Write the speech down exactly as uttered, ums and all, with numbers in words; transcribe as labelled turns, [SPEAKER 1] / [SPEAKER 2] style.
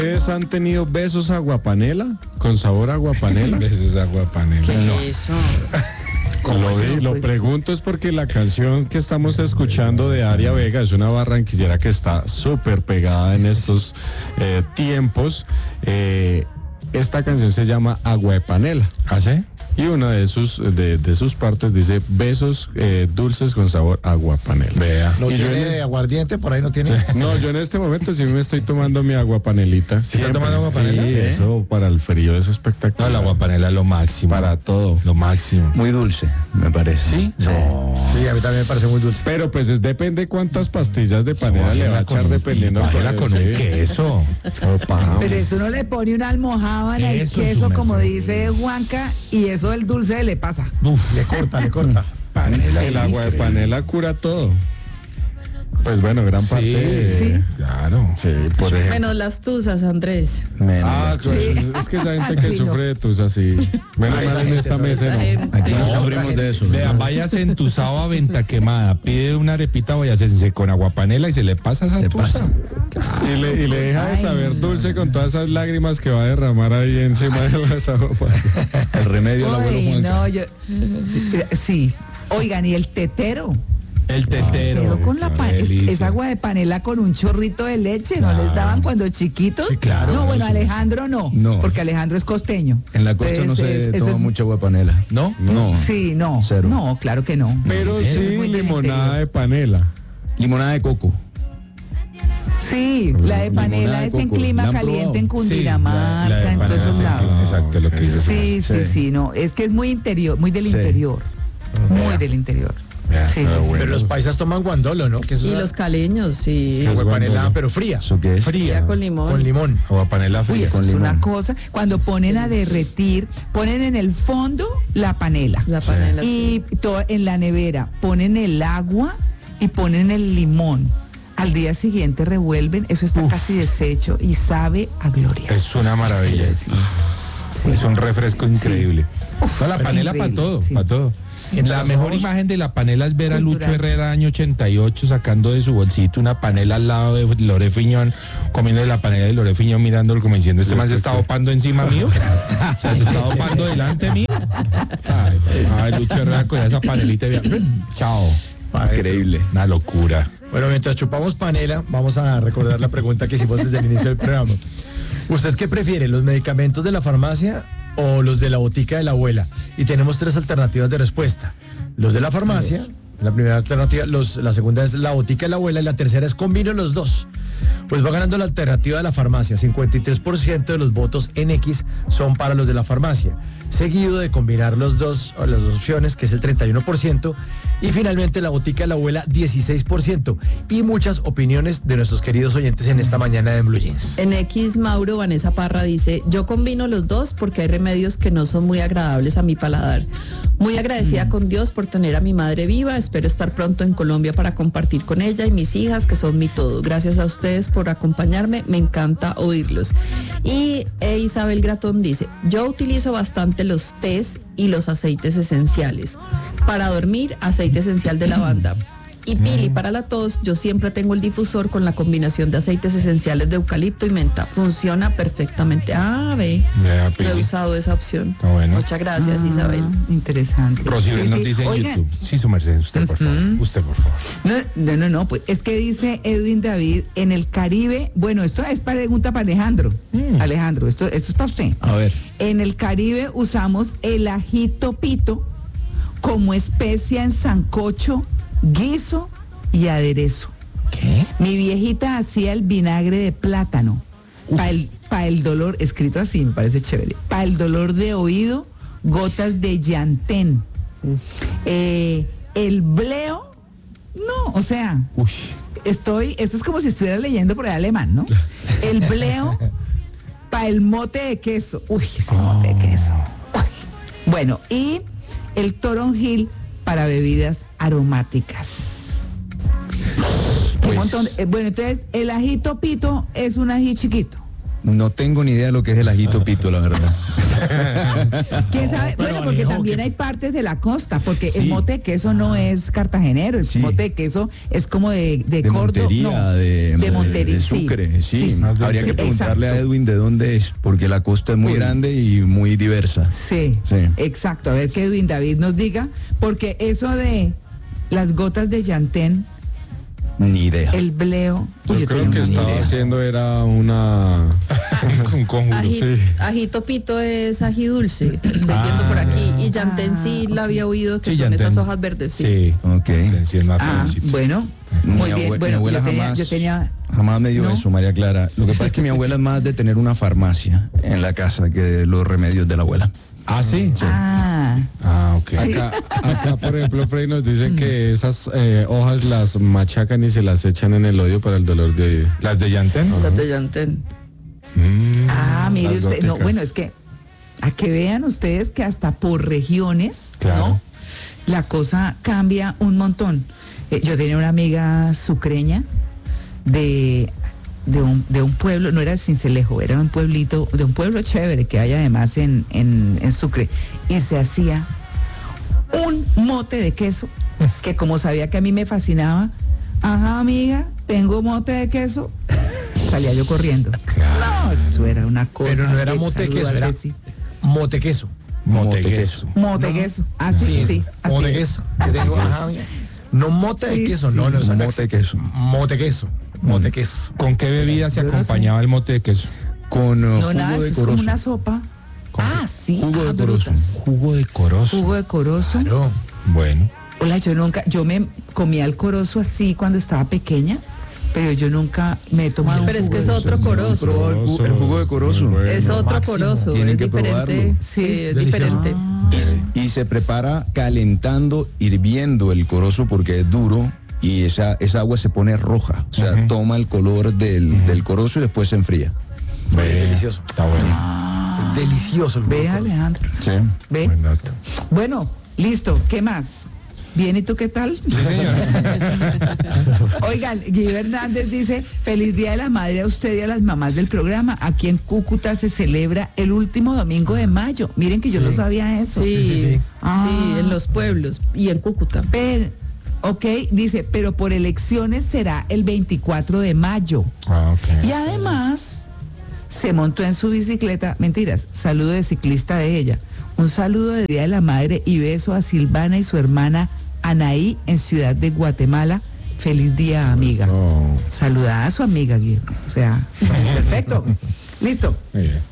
[SPEAKER 1] ¿Ustedes han tenido besos aguapanela? ¿Con sabor a aguapanela?
[SPEAKER 2] Besos aguapanela.
[SPEAKER 3] ¿Qué
[SPEAKER 2] No.
[SPEAKER 3] es eso?
[SPEAKER 1] Lo, di- lo pregunto es porque la canción que estamos escuchando de Aria Vega es una barranquillera que está súper pegada en estos eh, tiempos. Eh, esta canción se llama Agua de Panela.
[SPEAKER 2] ¿Ah, sí?
[SPEAKER 1] Y una de sus, de, de sus partes dice besos eh, dulces con sabor a aguapanela.
[SPEAKER 2] Vea.
[SPEAKER 4] ¿No
[SPEAKER 1] Y yo
[SPEAKER 4] tiene
[SPEAKER 1] en el-
[SPEAKER 4] aguardiente? Por ahí no tiene.
[SPEAKER 1] No, yo en este momento sí me estoy tomando mi aguapanelita.
[SPEAKER 2] ¿Sí está tomando aguapanela?
[SPEAKER 1] Sí,
[SPEAKER 2] ¿Eh?
[SPEAKER 1] eso para el frío es
[SPEAKER 2] No,
[SPEAKER 1] espectacular.
[SPEAKER 2] la aguapanela es lo máximo.
[SPEAKER 1] Para todo.
[SPEAKER 2] Lo máximo.
[SPEAKER 5] Muy dulce, me parece.
[SPEAKER 2] ¿Sí?
[SPEAKER 5] No.
[SPEAKER 4] Sí, a mí también me parece muy dulce.
[SPEAKER 1] Pero pues es, depende cuántas pastillas de panela le va a echar dependiendo
[SPEAKER 2] Bájela con un
[SPEAKER 1] sí.
[SPEAKER 2] queso.
[SPEAKER 1] Opa.
[SPEAKER 6] Pero eso no le pone una almojábana y
[SPEAKER 2] Eso,
[SPEAKER 6] queso,
[SPEAKER 2] su
[SPEAKER 6] como
[SPEAKER 2] merced.
[SPEAKER 6] dice Juanca, y eso del dulce le pasa.
[SPEAKER 2] Uf.
[SPEAKER 4] Le corta, le corta.
[SPEAKER 2] Panela.
[SPEAKER 1] El agua de panela cura todo. Pues bueno, gran parte.
[SPEAKER 2] Sí,
[SPEAKER 6] Sí.
[SPEAKER 2] Claro.
[SPEAKER 1] Sí, por ejemplo.
[SPEAKER 3] Menos las tuzas, Andrés.
[SPEAKER 5] Menos
[SPEAKER 1] Ah,
[SPEAKER 5] las
[SPEAKER 1] pues,
[SPEAKER 5] cosas.
[SPEAKER 1] es que esa gente que
[SPEAKER 6] Sí, no.
[SPEAKER 1] sufre de tus así. Menos
[SPEAKER 4] Ay, esa
[SPEAKER 1] mal en
[SPEAKER 4] gente
[SPEAKER 1] esta
[SPEAKER 4] sobre
[SPEAKER 1] mesa
[SPEAKER 3] esa
[SPEAKER 1] no.
[SPEAKER 3] gente.
[SPEAKER 5] Aquí no
[SPEAKER 6] No,
[SPEAKER 5] sufrimos de eso.
[SPEAKER 2] Vea, váyase entusado a Venta Quemada, pide una arepita boyacense con aguapanela y se le pasa esa
[SPEAKER 5] Se
[SPEAKER 2] tusa.
[SPEAKER 5] pasa.
[SPEAKER 1] Y le, y le deja de saber dulce con todas esas lágrimas que va a derramar ahí encima de las aguas.
[SPEAKER 5] El remedio del abuelo
[SPEAKER 6] Uy,
[SPEAKER 5] Juanca.
[SPEAKER 6] no, yo... eh, Sí. Oigan, y el tetero.
[SPEAKER 2] El tetero.
[SPEAKER 6] Pero con la pa-
[SPEAKER 2] Qué
[SPEAKER 6] es,
[SPEAKER 2] delicia.
[SPEAKER 6] es agua de panela con un chorrito de leche, ¿no
[SPEAKER 2] Claro.
[SPEAKER 6] les daban cuando chiquitos?
[SPEAKER 2] Sí, claro.
[SPEAKER 6] No, bueno,
[SPEAKER 2] Sí.
[SPEAKER 6] Alejandro no,
[SPEAKER 5] No.
[SPEAKER 6] porque Alejandro es costeño.
[SPEAKER 5] En la costa no
[SPEAKER 6] Entonces,
[SPEAKER 5] se
[SPEAKER 6] es- eso
[SPEAKER 5] toma
[SPEAKER 6] es-
[SPEAKER 5] mucha agua de panela.
[SPEAKER 2] ¿No?
[SPEAKER 5] No.
[SPEAKER 6] Sí, no.
[SPEAKER 5] Cero.
[SPEAKER 6] No, claro que no.
[SPEAKER 1] Pero
[SPEAKER 6] Eso es
[SPEAKER 1] sí
[SPEAKER 6] muy del
[SPEAKER 1] limonada
[SPEAKER 6] interior.
[SPEAKER 1] de panela.
[SPEAKER 5] Limonada de coco.
[SPEAKER 6] Sí, la de
[SPEAKER 5] Limonada
[SPEAKER 6] panela
[SPEAKER 5] de
[SPEAKER 6] es en
[SPEAKER 5] coco.
[SPEAKER 6] clima
[SPEAKER 5] ¿La han
[SPEAKER 6] caliente en
[SPEAKER 5] probado?
[SPEAKER 6] Cundinamarca,
[SPEAKER 2] Sí, la- la de
[SPEAKER 6] en todos
[SPEAKER 2] panela,
[SPEAKER 6] esos
[SPEAKER 2] sí,
[SPEAKER 6] lados.
[SPEAKER 2] exacto, lo que dice.
[SPEAKER 6] Sí, sí,
[SPEAKER 5] Sí.
[SPEAKER 6] sí, no, es que es muy interior, muy del
[SPEAKER 5] Sí.
[SPEAKER 6] interior, muy
[SPEAKER 2] Vea.
[SPEAKER 6] del interior.
[SPEAKER 2] Vea,
[SPEAKER 6] Sí, sí,
[SPEAKER 2] pero
[SPEAKER 6] sí.
[SPEAKER 2] bueno.
[SPEAKER 4] Pero los paisas toman guandolo, ¿no? Que eso
[SPEAKER 3] Y
[SPEAKER 4] es
[SPEAKER 3] los caleños, sí.
[SPEAKER 4] agua de panela,
[SPEAKER 2] guandolo.
[SPEAKER 4] pero fría.
[SPEAKER 5] ¿Eso qué es?
[SPEAKER 2] Fría.
[SPEAKER 3] Ya con limón.
[SPEAKER 4] Con limón.
[SPEAKER 2] Aguapanela
[SPEAKER 6] Uy,
[SPEAKER 2] fría.
[SPEAKER 6] eso
[SPEAKER 5] con
[SPEAKER 6] es
[SPEAKER 5] limón.
[SPEAKER 6] una cosa. Cuando ponen a derretir, ponen en el fondo la panela.
[SPEAKER 3] La panela.
[SPEAKER 6] Y to- en la nevera ponen el agua y ponen el limón. Al día siguiente revuelven, eso está casi deshecho y sabe a gloria.
[SPEAKER 2] Es una maravilla.
[SPEAKER 6] Sí.
[SPEAKER 2] Es un refresco increíble. No, la
[SPEAKER 6] pero
[SPEAKER 2] panela para
[SPEAKER 6] increíble,
[SPEAKER 2] todo,
[SPEAKER 6] sí.
[SPEAKER 2] para todo.
[SPEAKER 4] Mientras
[SPEAKER 2] La mejor
[SPEAKER 4] nosotros-
[SPEAKER 2] imagen de la panela es ver a Lucho
[SPEAKER 6] Cultural.
[SPEAKER 2] Herrera año ochenta y ocho sacando de su bolsito una panela al lado de Lore Fiñón, comiendo de la panela de Lore Fiñón, mirándolo como diciendo, este man se está dopando encima mío. O sea, se está dopando delante mío. Ay, ay, Lucho Herrera con esa panelita y bien. Chao.
[SPEAKER 5] Increíble.
[SPEAKER 2] Una locura.
[SPEAKER 4] Bueno, mientras chupamos panela, vamos a recordar la pregunta que hicimos desde el inicio del programa. ¿Usted qué prefiere, los medicamentos de la farmacia o los de la botica de la abuela? Y tenemos tres alternativas de respuesta. Los de la farmacia, la primera alternativa, los, la segunda es la botica de la abuela y la tercera es combino los dos. Pues va ganando la alternativa de la farmacia. cincuenta y tres por ciento de los votos en X son para los de la farmacia, seguido de combinar los dos, o las dos opciones, que es el treinta y uno por ciento, y finalmente la botica de la abuela, dieciséis por ciento, y muchas opiniones de nuestros queridos oyentes en esta mañana de Blue Jeans.
[SPEAKER 3] En X, Mauro Vanessa Parra dice, yo combino los dos porque hay remedios que no son muy agradables a mi paladar. Muy agradecida con Dios por tener a mi madre viva, espero estar pronto en Colombia para compartir con ella y mis hijas, que son mi todo. Gracias a ustedes por acompañarme, me encanta oírlos. Y eh, Isabel Gratón dice, yo utilizo bastante los tés y los aceites esenciales. Para dormir, aceite esencial de lavanda. Y Pili, para la tos, yo siempre tengo el difusor con la combinación de aceites esenciales de eucalipto y menta. Funciona perfectamente. Ah, ve.
[SPEAKER 2] Vea,
[SPEAKER 3] No he
[SPEAKER 2] Pili.
[SPEAKER 3] usado esa opción.
[SPEAKER 2] Está bueno.
[SPEAKER 3] Muchas gracias,
[SPEAKER 6] Ah,
[SPEAKER 3] Isabel.
[SPEAKER 6] Interesante.
[SPEAKER 2] Rocibel
[SPEAKER 6] Sí,
[SPEAKER 2] nos
[SPEAKER 6] sí.
[SPEAKER 2] dice en
[SPEAKER 6] Oigan,
[SPEAKER 2] YouTube. Sí, su merced, usted por favor.
[SPEAKER 6] Ujú.
[SPEAKER 2] Usted por favor.
[SPEAKER 6] No, no, no, no, pues es que dice Edwin David, en el Caribe, bueno, esto es pregunta para Alejandro.
[SPEAKER 2] Mm.
[SPEAKER 6] Alejandro, esto, esto es para usted.
[SPEAKER 5] A ver.
[SPEAKER 6] En el Caribe usamos el ajito pito como especia en sancocho, guiso y aderezo.
[SPEAKER 2] ¿Qué?
[SPEAKER 6] Mi viejita hacía el vinagre de plátano para el, pa el dolor, escrito así, me parece chévere, para el dolor de oído, gotas de llantén. Eh, el bleo, no, o sea,
[SPEAKER 2] Uy.
[SPEAKER 6] estoy, esto es como si estuviera leyendo por ahí alemán, ¿no? El bleo para el mote de queso. Uy, ese mote de queso. Uy. Bueno, y el toronjil para bebidas aromáticas. Un
[SPEAKER 2] Pues-
[SPEAKER 6] montón de- eh, bueno, entonces, el ajito pito es un ají chiquito.
[SPEAKER 5] No tengo ni idea de lo que es el ajito pito, la verdad.
[SPEAKER 6] ¿Quién sabe?
[SPEAKER 4] pero,
[SPEAKER 6] Bueno, porque
[SPEAKER 4] Alejo,
[SPEAKER 6] también
[SPEAKER 4] ¿qué?
[SPEAKER 6] hay partes de la costa, porque
[SPEAKER 5] Sí.
[SPEAKER 6] el mote de queso no es cartagenero, el
[SPEAKER 5] Sí.
[SPEAKER 6] mote de queso es como de, de,
[SPEAKER 5] De
[SPEAKER 6] Córdoba,
[SPEAKER 5] Montería,
[SPEAKER 6] no,
[SPEAKER 5] de,
[SPEAKER 6] de Montería,
[SPEAKER 5] de
[SPEAKER 6] sí.
[SPEAKER 5] Sucre, sí.
[SPEAKER 6] sí,
[SPEAKER 5] Habría
[SPEAKER 6] sí,
[SPEAKER 5] que preguntarle
[SPEAKER 6] exacto.
[SPEAKER 5] a Edwin de dónde es, porque la costa es muy
[SPEAKER 6] Uy.
[SPEAKER 5] grande y muy diversa.
[SPEAKER 6] Sí,
[SPEAKER 5] Sí.
[SPEAKER 6] exacto. A ver que Edwin David nos diga, porque eso de las gotas de llantén,
[SPEAKER 5] Ni idea.
[SPEAKER 6] el bleo.
[SPEAKER 1] Yo
[SPEAKER 6] uy, yo
[SPEAKER 1] creo
[SPEAKER 6] tenía
[SPEAKER 1] que
[SPEAKER 6] una
[SPEAKER 1] estaba
[SPEAKER 6] idea.
[SPEAKER 1] haciendo era una
[SPEAKER 2] Un conjuro.
[SPEAKER 3] Ají,
[SPEAKER 1] sí.
[SPEAKER 3] Ajito pito es ají dulce, estoy
[SPEAKER 2] Ah.
[SPEAKER 3] viendo por aquí. Y llantén sí
[SPEAKER 6] Ah,
[SPEAKER 3] la
[SPEAKER 6] ok.
[SPEAKER 3] había oído, que
[SPEAKER 2] Sí,
[SPEAKER 3] son
[SPEAKER 2] llantén.
[SPEAKER 3] esas hojas verdes. Sí.
[SPEAKER 2] Sí.
[SPEAKER 5] Ok.
[SPEAKER 2] Llantén sí es más
[SPEAKER 6] Ah,
[SPEAKER 2] jovencito.
[SPEAKER 6] bueno,
[SPEAKER 5] Mi
[SPEAKER 6] muy
[SPEAKER 5] abue-
[SPEAKER 6] bien.
[SPEAKER 5] mi
[SPEAKER 6] Bueno,
[SPEAKER 5] abuela
[SPEAKER 6] yo tenía,
[SPEAKER 5] jamás-
[SPEAKER 6] yo tenía
[SPEAKER 5] Jamás me dio
[SPEAKER 6] ¿No?
[SPEAKER 5] eso, María Clara. Lo que pasa es que mi abuela es más de tener una farmacia en la casa que los remedios de la abuela.
[SPEAKER 2] Ah, sí.
[SPEAKER 6] Ah,
[SPEAKER 2] Ah, ok.
[SPEAKER 1] Acá, acá, por ejemplo, Freddy nos dice que esas eh, hojas las machacan y se las echan en el oído para el dolor de oído.
[SPEAKER 2] ¿Las de llantén?
[SPEAKER 3] Las de llantén.
[SPEAKER 2] Mm.
[SPEAKER 6] ah, mire
[SPEAKER 1] Las
[SPEAKER 6] usted, no,
[SPEAKER 1] góticas.
[SPEAKER 6] bueno, es que a que vean ustedes que hasta por regiones,
[SPEAKER 2] Claro.
[SPEAKER 6] ¿no? La cosa cambia un montón. Eh, yo tenía una amiga sucreña de, de, un, de un pueblo, no era de Cincelejo, era un pueblito, de un pueblo chévere que hay además en, en, en Sucre, y se hacía un mote de queso, que como sabía que a mí me fascinaba, ajá amiga, tengo mote de queso, salía yo corriendo. No, eso era una cosa.
[SPEAKER 4] Pero no era
[SPEAKER 6] que
[SPEAKER 4] mote de queso,
[SPEAKER 6] saludar
[SPEAKER 4] era
[SPEAKER 6] así.
[SPEAKER 4] mote queso.
[SPEAKER 2] Mote queso.
[SPEAKER 6] Mote de queso, así, sí, así
[SPEAKER 4] mote
[SPEAKER 6] es.
[SPEAKER 4] queso. Yo tengo, ajá, amiga. No mote de
[SPEAKER 6] Sí,
[SPEAKER 4] queso,
[SPEAKER 6] sí.
[SPEAKER 4] no, no, eso no
[SPEAKER 5] Mote de
[SPEAKER 4] existe.
[SPEAKER 5] queso.
[SPEAKER 4] Mote queso. Mote queso.
[SPEAKER 2] ¿Con qué bebida se
[SPEAKER 6] Yo no
[SPEAKER 2] acompañaba el mote de queso?
[SPEAKER 5] Con uh,
[SPEAKER 6] No,
[SPEAKER 5] jugo
[SPEAKER 6] nada, eso
[SPEAKER 5] de
[SPEAKER 6] es como
[SPEAKER 5] corozo.
[SPEAKER 6] una sopa. Ah, sí,
[SPEAKER 5] Jugo
[SPEAKER 6] ah,
[SPEAKER 5] de corozo.
[SPEAKER 6] brutas.
[SPEAKER 2] Jugo de corozo.
[SPEAKER 6] Jugo de corozo.
[SPEAKER 4] Claro.
[SPEAKER 2] Bueno.
[SPEAKER 6] Hola, yo nunca, yo me comía el corozo así cuando estaba pequeña, pero yo nunca me he tomado
[SPEAKER 3] Pero
[SPEAKER 6] un
[SPEAKER 3] es que es
[SPEAKER 6] jugo de
[SPEAKER 3] otro corozo.
[SPEAKER 5] Probó el ju- el jugo de corozo.
[SPEAKER 1] muy bueno.
[SPEAKER 3] Es otro
[SPEAKER 4] máximo.
[SPEAKER 3] corozo,
[SPEAKER 5] Tienen
[SPEAKER 3] es
[SPEAKER 5] que
[SPEAKER 3] diferente.
[SPEAKER 5] probarlo.
[SPEAKER 3] Sí, es
[SPEAKER 4] delicioso.
[SPEAKER 3] diferente.
[SPEAKER 6] Ah,
[SPEAKER 5] Y se, y se prepara calentando, hirviendo el corozo porque es duro y esa, esa agua se pone roja. O sea,
[SPEAKER 2] Ujú.
[SPEAKER 5] toma el color del, del corozo y después se enfría.
[SPEAKER 4] Muy delicioso.
[SPEAKER 2] Está bueno.
[SPEAKER 4] Es delicioso el
[SPEAKER 6] Ve,
[SPEAKER 4] huevo.
[SPEAKER 6] Alejandro.
[SPEAKER 5] Sí.
[SPEAKER 6] Ve.
[SPEAKER 2] Buen dato.
[SPEAKER 6] Bueno, listo. ¿Qué más? Bien, ¿y tú qué tal?
[SPEAKER 2] Sí, señor.
[SPEAKER 6] Oigan, Guido Hernández dice, feliz Día de la Madre a usted y a las mamás del programa. Aquí en Cúcuta se celebra el último domingo de mayo. Miren que yo
[SPEAKER 4] Sí.
[SPEAKER 6] no sabía eso.
[SPEAKER 3] Sí,
[SPEAKER 4] Sí, sí,
[SPEAKER 3] sí,
[SPEAKER 4] sí.
[SPEAKER 6] Ah.
[SPEAKER 3] en los pueblos y en Cúcuta.
[SPEAKER 6] Pero, ok, dice, pero por elecciones será el veinticuatro de mayo.
[SPEAKER 2] Ah, ok.
[SPEAKER 6] Y además, se montó en su bicicleta, mentiras, saludo de ciclista de ella. Un saludo de Día de la Madre y beso a Silvana y su hermana Anaí en Ciudad de Guatemala. Feliz día, amiga.
[SPEAKER 1] Eso.
[SPEAKER 6] Saludada a su amiga, Guido. O sea, perfecto. Listo.
[SPEAKER 2] Muy bien.